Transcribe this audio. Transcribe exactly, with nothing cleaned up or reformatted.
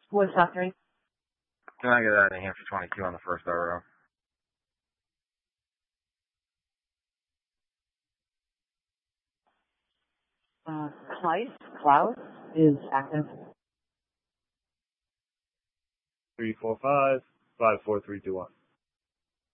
Woodstock three. Can I get that New Hampshire twenty-two on the first row? Uh, Klaus, Klaus is active. three four five, five four three two one.